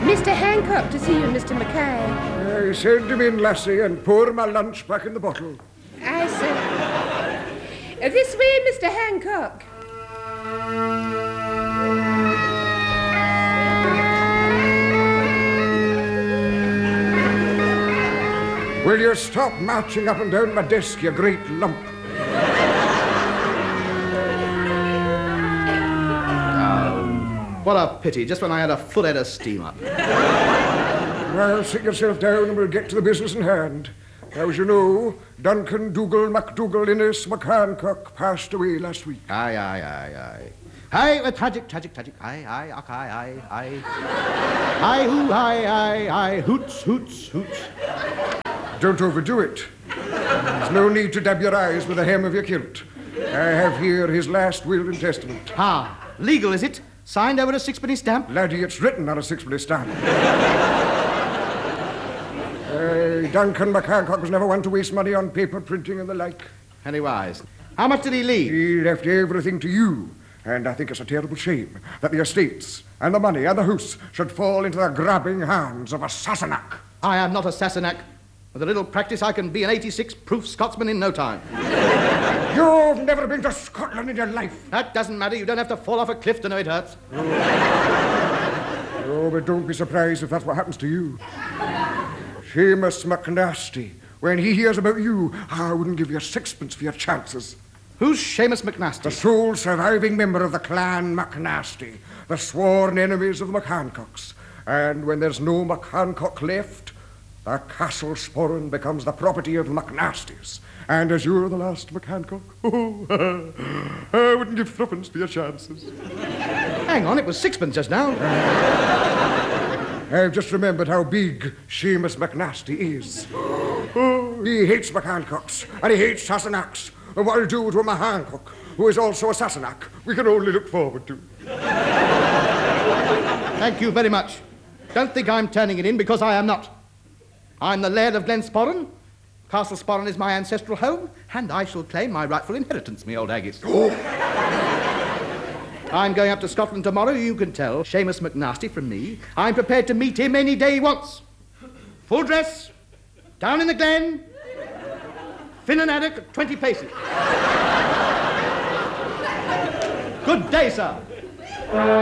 Mr. Hancock to see you, Mr. Mackay. Send him in, lassie, and pour my lunch back in the bottle. Aye, sir. This way, Mr. Hancock. Will you stop marching up and down my desk, you great lump? What a pity, just when I had a full head of steam up. Well, sit yourself down and we'll get to the business in hand. As you know, Duncan Dougal MacDougall Innes McHancock passed away last week. Aye. Aye, tragic. Aye, hoo, aye, hoots. Don't overdo it. There's no need to dab your eyes with the hem of your kilt. I have here his last will and testament. Legal, is it? Signed over a sixpenny stamp? Laddie, it's written on a sixpenny stamp. Duncan McHancock was never one to waste money on paper printing and the like. Very wise. How much did he leave? He left everything to you. And I think it's a terrible shame that the estates and the money and the house should fall into the grabbing hands of a Sassenach. I am not a Sassenach. With a little practice, I can be an 86-proof Scotsman in no time. You've never been to Scotland in your life. That doesn't matter. You don't have to fall off a cliff to know it hurts. Oh, but don't be surprised if that's what happens to you. Seamus McNasty, when he hears about you, I wouldn't give you a sixpence for your chances. Who's Seamus McNasty? The sole surviving member of the clan McNasty, the sworn enemies of the McHancocks. And when there's no McHancock left, the Castle Sporran becomes the property of the McNastys. And as you're the last McHancock, I wouldn't give threepence for your chances. Hang on, it was sixpence just now. I've just remembered how big Seamus McNasty is. He hates McHancocks, and he hates Sassenachs. And what he'll do to a McHancock, who is also a Sassenach, we can only look forward to. Thank you very much. Don't think I'm turning it in, because I am not. I'm the Laird of Glensporran. Castle Sporran is my ancestral home, and I shall claim my rightful inheritance, me old haggis. I'm going up to Scotland tomorrow, you can tell Seamus McNasty from me. I'm prepared to meet him any day he wants. Full dress, down in the glen, fin and haddock, 20 paces. Good day, sir.